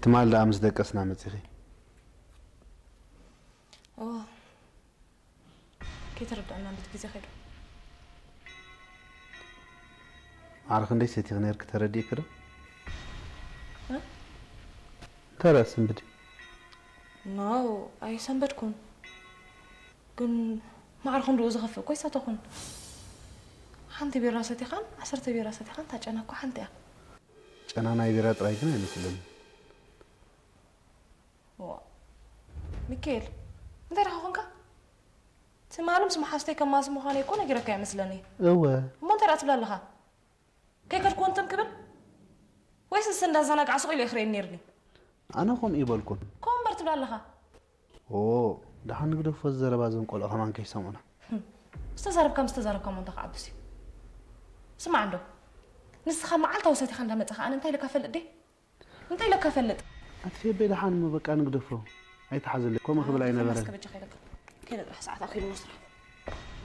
تمال لا أمس دقسنا متسخي كي تردعنا بتجي خير عارف ليش تغنير كتردي كده ترى سنبدي ناو أي سنبدكم كن ما أعرفون روز خف كويس أتوقن حنتي براستي خان عصرتي براستي خان تاج أنا كو حنتي أنا نايبرات رايكنا مثلاً ميكيل انت راح هونك سمعلم سمح حستي كما سمو خاني يكون اجرك يا مثلني مو انت راتب لها كيف كنت مكبل ويس السندا زنق عصقي لي اخرين نيرني انا قوم يبلكم كون برتب لها دحان نقدر فزر بازم قول كمان كيف سمعنا استزارب كم انت عبسي سمع عنده نسخه معلته وسيتي خندا متخ انا انت لك فلدي انت لك فلد أتفي بيدحان ما بقى نقدر فيه أي تحزن لك كم خبلا ينبره كده راح ساعات اخير مصر